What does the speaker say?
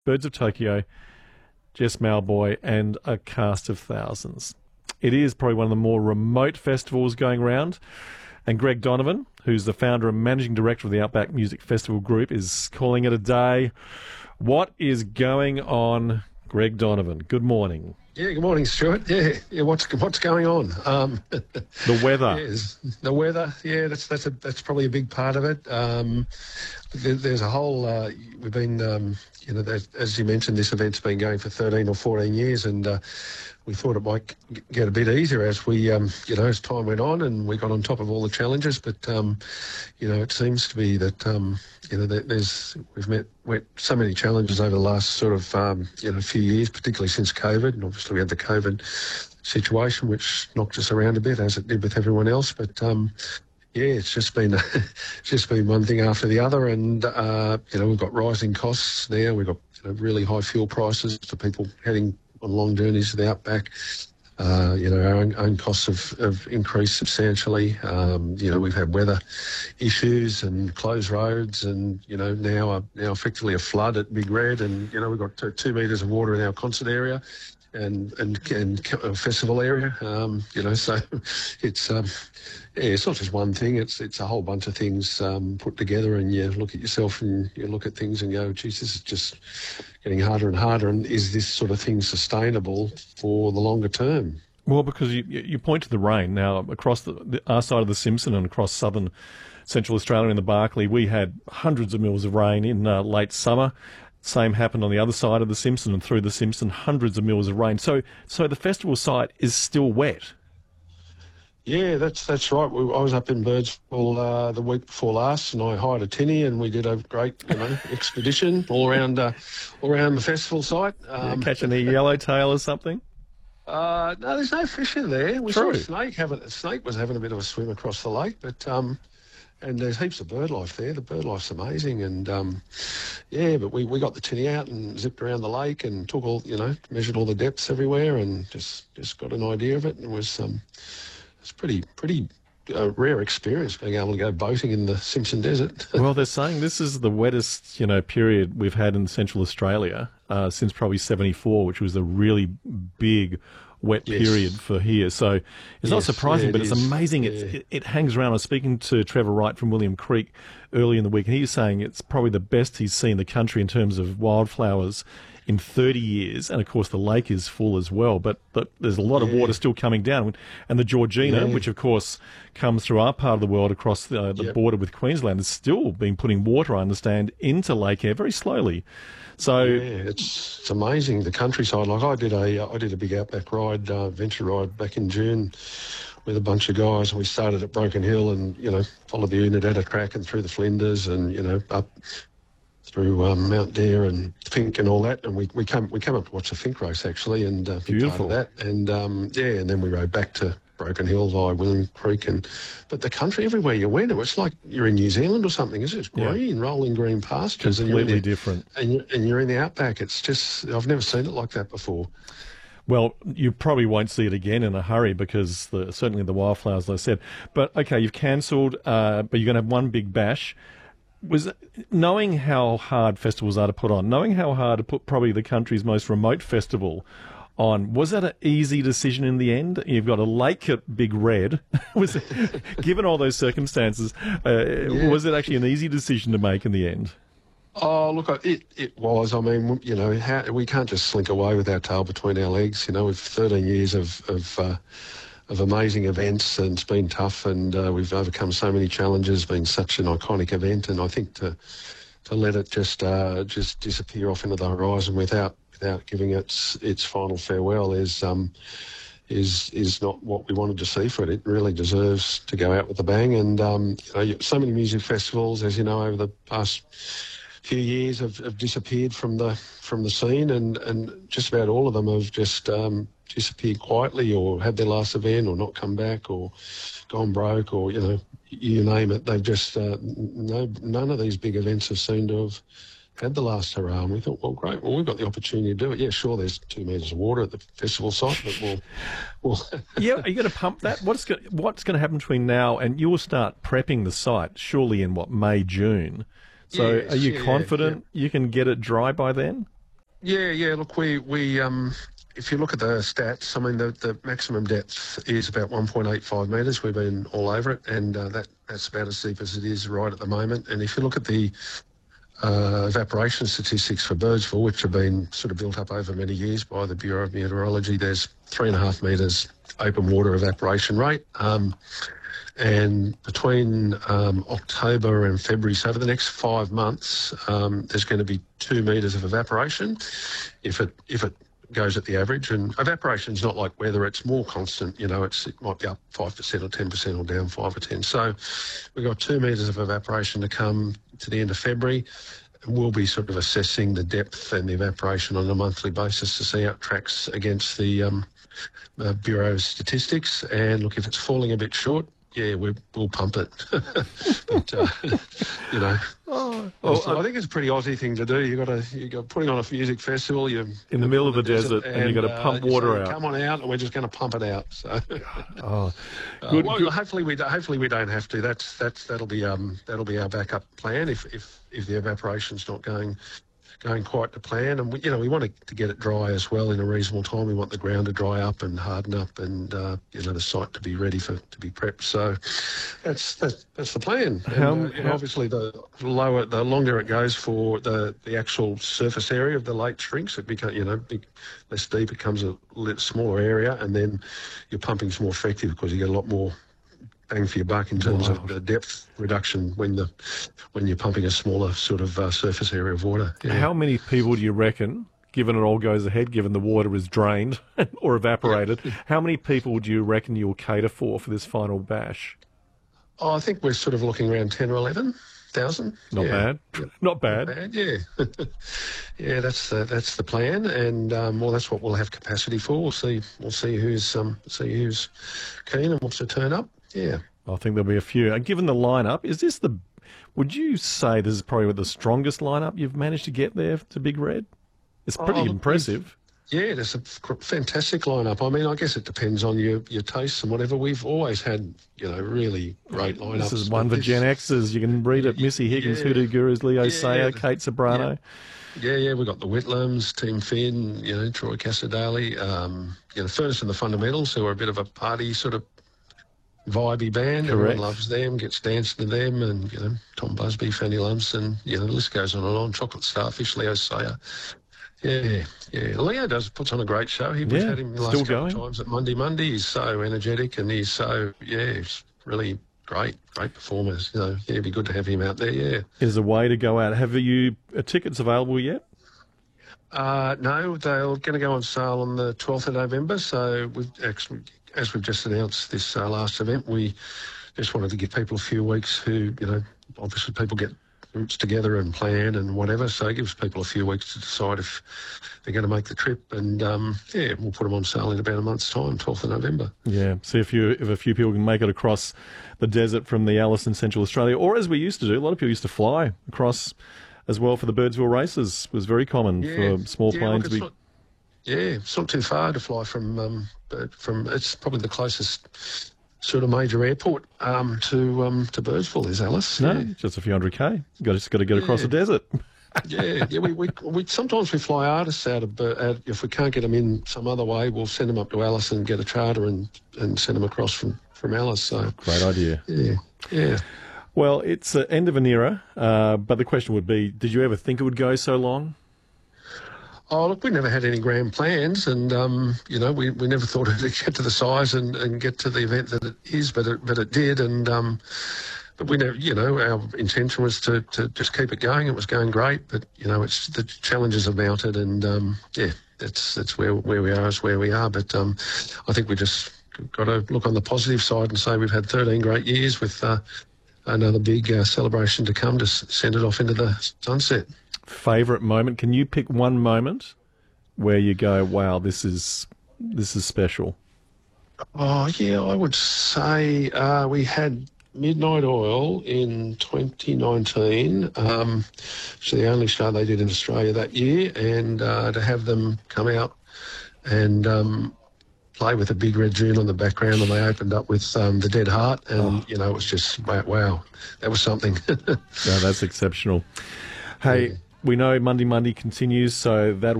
Birds of Tokyo, Jess Malboy, and a cast of thousands. It is probably one of the more remote festivals going around. And Greg Donovan, who's the founder and managing director of the Outback Music Festival Group, is calling it a day. What is going on, Greg Donovan? Good morning. Yeah, good morning, Stuart. Yeah. What's going on? The weather. Yes, the weather. Yeah, that's probably a big part of it. There's a whole. We've been, as you mentioned, this event's been going for 13 or 14 years, and we thought it might get a bit easier as we, as time went on and we got on top of all the challenges. But it seems to be that we've met so many challenges over the last sort of few years, particularly since COVID, and obviously we had the COVID situation which knocked us around a bit as it did with everyone else. But it's just been one thing after the other, and we've got rising costs now. We've got really high fuel prices for people heading on long journeys to the outback. Our own costs have increased substantially. We've had weather issues and closed roads, and now effectively a flood at Big Red, and we've got 2 metres of water in our concert area and festival area. So it's not just one thing. It's a whole bunch of things put together, and you look at yourself and you look at things and go, geez, this is just getting harder and harder. And is this sort of thing sustainable for the longer term? Well, because you point to the rain. Now, across our side of the Simpson and across southern Central Australia in the Barkly, we had hundreds of mils of rain in late summer. Same happened on the other side of the Simpson and through the Simpson, hundreds of mils of rain. So the festival site is still wet. Yeah, that's right. I was up in Birdsville the week before last, and I hired a tinny, and we did a great, expedition all around the festival site. Catching a yellowtail or something? No, there's no fish in there. We True. saw a snake was having a bit of a swim across the lake, but and there's heaps of bird life there. The bird life's amazing, and but we got the tinny out and zipped around the lake and took measured all the depths everywhere, and just got an idea of it, and it was it's pretty rare experience being able to go boating in the Simpson Desert. Well, they're saying this is the wettest, period we've had in Central Australia since probably 74, which was a really big wet period for here. So it's not surprising, but it's amazing. It hangs around. I was speaking to Trevor Wright from William Creek early in the week, and he was saying it's probably the best he's seen the country in terms of wildflowers in 30 years, and of course the lake is full as well, but there's a lot of water still coming down, and the Georgina, which of course comes through our part of the world across the border with Queensland, is still being putting water, I understand, into Lake Eyre very slowly. So it's amazing, the countryside. Like I did a big outback ride, venture ride back in June with a bunch of guys, and we started at Broken Hill and followed the Unadetta track and through the Flinders and up through Mount Dare and Fink and all that, and we come up to watch the Fink race actually, and beautiful. Part of that, and and then we rode back to Broken Hill via William Creek, but the country everywhere you went, it was like you're in New Zealand or something. It's just green, rolling green pastures, completely different, and you're in the outback. It's just I've never seen it like that before. Well, you probably won't see it again in a hurry because certainly the wildflowers, as I said. But okay, you've cancelled, but you're going to have one big bash. Was knowing how hard festivals are to put on, knowing how hard to put probably the country's most remote festival on, was that an easy decision in the end? You've got a lake at Big Red. Was it, given all those circumstances, was it actually an easy decision to make in the end? Oh, look, it was. I mean, we can't just slink away with our tail between our legs. We've 13 years of amazing events, and it's been tough, and we've overcome so many challenges, been such an iconic event, and I think to let it just disappear off into the horizon without giving it its final farewell is not what we wanted to see for it. It really deserves to go out with a bang, and so many music festivals, as you know, over the past few years have disappeared from the scene, and just about all of them have just disappeared quietly, or had their last event, or not come back, or gone broke, or you name it. They've just none of these big events have seemed to have had the last hurrah. And we thought, well, great, we've got the opportunity to do it. Yeah, sure, there's 2 metres of water at the festival site, but we'll yeah, are you going to pump that? What's going to happen between now and you'll start prepping the site surely in May, June? So are you confident you can get it dry by then? Yeah. Look, if you look at the stats, I mean, the maximum depth is about 1.85 metres. We've been all over it, and that's about as deep as it is right at the moment. And if you look at the evaporation statistics for Birdsville, which have been sort of built up over many years by the Bureau of Meteorology, there's 3.5 metres open water evaporation rate. And between October and February, so over the next 5 months, there's going to be 2 metres of evaporation if it goes at the average. And evaporation is not like weather, it's more constant. You know, it might be up 5% or 10% or down 5 or 10. So we've got 2 metres of evaporation to come to the end of February. And we'll be sort of assessing the depth and the evaporation on a monthly basis to see how it tracks against the Bureau of Statistics. And look, if it's falling a bit short, yeah, we'll pump it. But, you know, I think it's a pretty Aussie thing to do. You got putting on a music festival. You're in the middle of the desert, and you've got to pump water out. Come on out, and we're just going to pump it out. So, good. Hopefully we don't have to. That'll be our backup plan if the evaporation's not going quite to plan. And we want to get it dry as well in a reasonable time. We want the ground to dry up and harden up, and the site to be ready to be prepped. So that's the plan. And, obviously the longer it goes for the actual surface area of the lake shrinks. It becomes less deep. It becomes a smaller area, and then your pumping's more effective because you get a lot more bang for your buck in terms of the depth reduction when you're pumping a smaller sort of surface area of water. Yeah. How many people do you reckon, given it all goes ahead, given the water is drained or evaporated, how many people do you reckon you'll cater for this final bash? I think we're sort of looking around 10 or 11,000. Not bad. Not bad. Not bad, yeah. Yeah, that's the plan, and that's what we'll have capacity for. We'll see who's keen and wants to turn up. Yeah. I think there'll be a few. Given the lineup, would you say this is probably the strongest lineup you've managed to get there to Big Red? It's pretty impressive. Yeah, it's a fantastic lineup. I mean, I guess it depends on your tastes and whatever. We've always had, really great lineups. This is one for Gen Xers. You can read it. Missy Higgins, Hoodoo Gurus, Leo Sayer, Kate Sobrano. Yeah, we've got the Whitlams, Team Finn, Troy Casadale, Furnace and the Fundamentals, who are a bit of a party sort of vibey band. Correct. Everyone loves them, gets dancing to them, and Tom Busby, Fanny Lumsden, the list goes on and on. Chocolate Starfish, Leo Sayer. Yeah. Leo puts on a great show. We've had him the last couple of times at Monday. He's so energetic, and he's really great performers. It'd be good to have him out there. Yeah. Is a way to go out. Have you tickets available yet? No, they're going to go on sale on the 12th of November. So as we've just announced this last event, we just wanted to give people a few weeks who, obviously people get groups together and plan and whatever. So it gives people a few weeks to decide if they're going to make the trip. And, we'll put them on sale in about a month's time, 12th of November. Yeah, see if a few people can make it across the desert from the Alice in Central Australia, or as we used to do, a lot of people used to fly across as well for the Birdsville races. It was very common for small planes to be... It's not too far to fly from it's probably the closest sort of major airport to Birdsville is Alice. No, just a few hundred K. Just got to get across the desert. We sometimes we fly artists out of if we can't get them in some other way, we'll send them up to Alice and get a charter and send them across from Alice. So great idea. Yeah. Well, it's the end of an era, but the question would be, did you ever think it would go so long? Oh, look, we never had any grand plans, and we never thought it would get to the size and get to the event that it is, but it did, and but we never, our intention was to just keep it going. It was going great, but it's the challenges have mounted, and that's where we are is where we are. But I think we just got to look on the positive side and say we've had 13 great years with another big celebration to come to send it off into the sunset. Favourite moment? Can you pick one moment where you go, wow, this is special? Oh, yeah, I would say we had Midnight Oil in 2019. It's the only show they did in Australia that year, and to have them come out and play with a Big Red June on the background, and they opened up with The Dead Heart, and, it was just, wow, that was something. No, that's exceptional. Hey, we know Monday continues, so that